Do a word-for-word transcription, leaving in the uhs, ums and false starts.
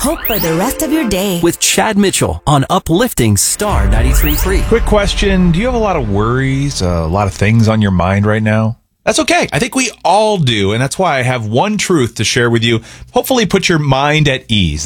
hope for the rest of your day. With Chad Mitchell on Uplifting Star ninety-three point three. Quick question. Do you have a lot of worries, a lot of things on your mind right now? That's okay. I think we all do, and that's why I have one truth to share with you. Hopefully put your mind at ease.